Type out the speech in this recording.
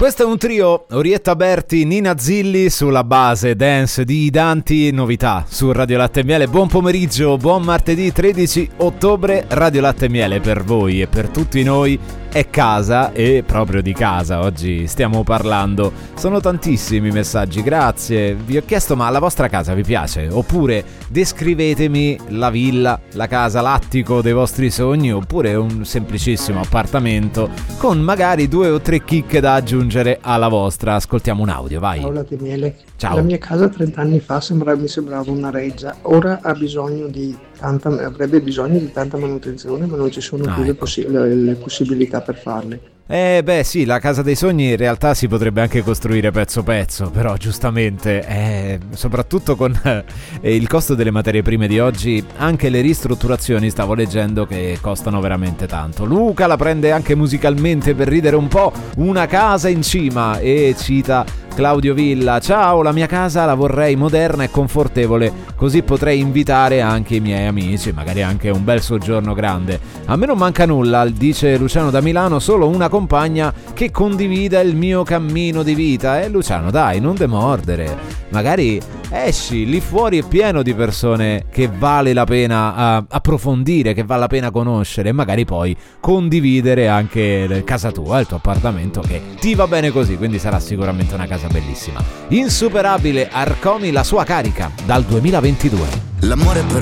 Questo è un trio, Orietta Berti, Nina Zilli sulla base dance di Danti, novità su Radio Latte e Miele. Buon pomeriggio, buon martedì 13 ottobre, Radio Latte e Miele per voi e per tutti noi è casa, e proprio di casa oggi stiamo parlando. Sono tantissimi messaggi, grazie. Vi ho chiesto, ma la vostra casa vi piace? Oppure descrivetemi la villa, la casa, l'attico dei vostri sogni, oppure un semplicissimo appartamento con magari 2 o 3 chicche da aggiungere alla vostra. Ascoltiamo un audio, vai. Ciao Latte e Miele. Ciao. La mia casa 30 anni fa mi sembrava una reggia, ora avrebbe bisogno di tanta manutenzione, ma non ci sono più le possibilità per farle. Beh sì, la casa dei sogni in realtà si potrebbe anche costruire pezzo pezzo, però giustamente soprattutto con il costo delle materie prime di oggi, anche le ristrutturazioni stavo leggendo che costano veramente tanto. Luca la prende anche musicalmente per ridere un po', una casa in cima, e cita Claudio Villa: ciao, la mia casa la vorrei moderna e confortevole, così potrei invitare anche i miei amici, magari anche un bel soggiorno grande. A me non manca nulla, dice Luciano da Milano, solo una compagna che condivida il mio cammino di vita. Luciano, dai, non demordere, magari esci, lì fuori è pieno di persone che vale la pena approfondire, che vale la pena conoscere, e magari poi condividere anche casa tua, il tuo appartamento, che ti va bene così, quindi sarà sicuramente una casa bellissima. Insuperabile, Arcomi, la sua carica dal 2022. L'amore per